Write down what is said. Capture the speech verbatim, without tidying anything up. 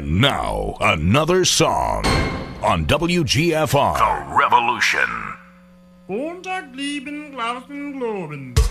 And now, another song on W G F R. The Revolution. Montag, lieben, Glauben, Globen.